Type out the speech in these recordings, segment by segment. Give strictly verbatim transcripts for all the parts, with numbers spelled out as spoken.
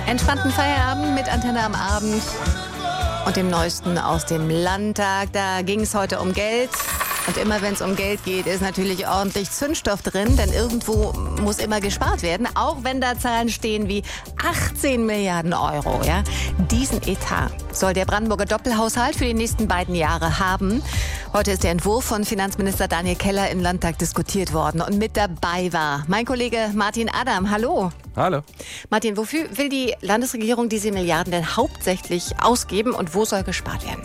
Entspannten Feierabend mit Antenne am Abend und dem Neuesten aus dem Landtag. Da ging es heute um Geld. Und immer wenn es um Geld geht, ist natürlich ordentlich Zündstoff drin, denn irgendwo muss immer gespart werden, auch wenn da Zahlen stehen wie achtzehn Milliarden Euro. Ja? Diesen Etat soll der Brandenburger Doppelhaushalt für die nächsten beiden Jahre haben. Heute ist der Entwurf von Finanzminister Daniel Keller im Landtag diskutiert worden und mit dabei war mein Kollege Martin Adam. Hallo. Hallo. Martin, wofür will die Landesregierung diese Milliarden denn hauptsächlich ausgeben und wo soll gespart werden?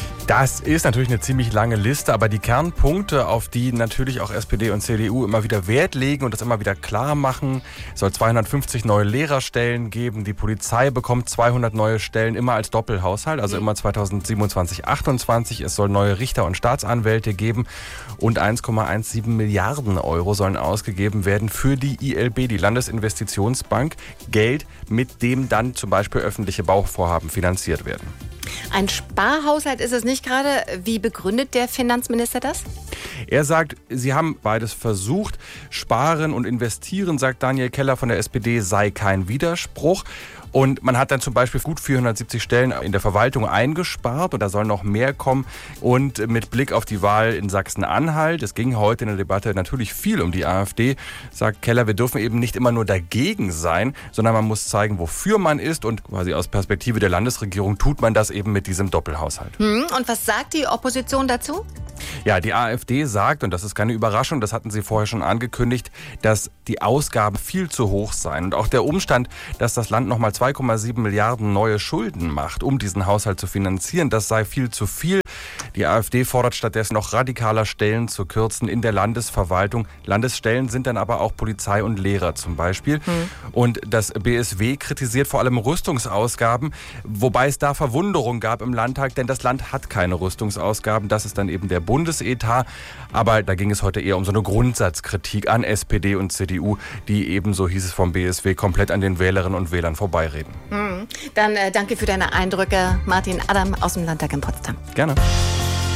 Das ist natürlich eine ziemlich lange Liste, aber die Kernpunkte, auf die natürlich auch S P D und C D U immer wieder Wert legen und das immer wieder klar machen, es soll zweihundertfünfzig neue Lehrerstellen geben, die Polizei bekommt zweihundert neue Stellen, immer als Doppelhaushalt, also immer zweitausendsiebenundzwanzig, achtundzwanzig. Es soll neue Richter und Staatsanwälte geben und eins Komma siebzehn Milliarden Euro sollen ausgegeben werden für die I L B, die Landesinvestitionsbank, Geld, mit dem dann zum Beispiel öffentliche Bauvorhaben finanziert werden. Ein Sparhaushalt ist es nicht gerade. Wie begründet der Finanzminister das? Er sagt, sie haben beides versucht. Sparen und investieren, sagt Daniel Keller von der S P D, sei kein Widerspruch. Und man hat dann zum Beispiel gut vierhundertsiebzig Stellen in der Verwaltung eingespart und da soll noch mehr kommen. Und mit Blick auf die Wahl in Sachsen-Anhalt, es ging heute in der Debatte natürlich viel um die AfD, sagt Keller, wir dürfen eben nicht immer nur dagegen sein, sondern man muss zeigen, wofür man ist. Und quasi aus Perspektive der Landesregierung tut man das eben mit diesem Doppelhaushalt. Hm, und was sagt die Opposition dazu? Ja, die AfD sagt, und das ist keine Überraschung, das hatten sie vorher schon angekündigt, dass die Ausgaben viel zu hoch seien. Und auch der Umstand, dass das Land nochmal zwei Komma sieben Milliarden neue Schulden macht, um diesen Haushalt zu finanzieren, das sei viel zu viel. Die AfD fordert stattdessen noch radikaler Stellen zu kürzen in der Landesverwaltung. Landesstellen sind dann aber auch Polizei und Lehrer zum Beispiel. Hm. Und das B S W kritisiert vor allem Rüstungsausgaben, wobei es da Verwunderung gab im Landtag, denn das Land hat keine Rüstungsausgaben. Das ist dann eben der Bundesetat. Aber da ging es heute eher um so eine Grundsatzkritik an S P D und C D U, die eben, so hieß es vom B S W, komplett an den Wählerinnen und Wählern vorbeireden. Hm. Dann äh, danke für deine Eindrücke, Martin Adam aus dem Landtag in Potsdam. Gerne.